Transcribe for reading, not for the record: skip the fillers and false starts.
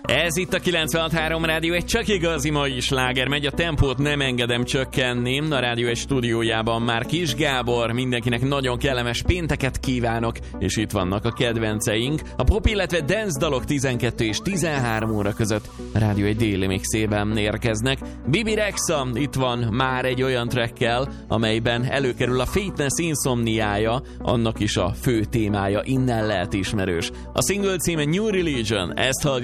Ez itt a 96.3 Rádió, egy csak igazi mai sláger. Megy a tempót, nem engedem csökkenni. A Rádió egy stúdiójában már Kis Gábor. Mindenkinek nagyon kellemes pénteket kívánok, és itt vannak a kedvenceink. A pop, illetve dance dalok 12 és 13 óra között a Rádió egy déli mixében érkeznek. Bibi Rexha itt van már egy olyan trackkel, amelyben előkerül a Fitness Insomniája, annak is a fő témája innen lehet ismerős. A single címe New Religion, ezt hallgatjuk.